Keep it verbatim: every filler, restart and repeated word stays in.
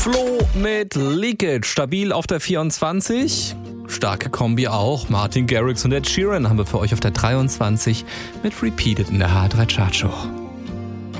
Flo mit Leakage, stabil auf der vierundzwanzig. Starke Kombi auch. Martin Garrix und Ed Sheeran haben wir für euch auf der dreiundzwanzig mit Repeated in der H drei Chartshow.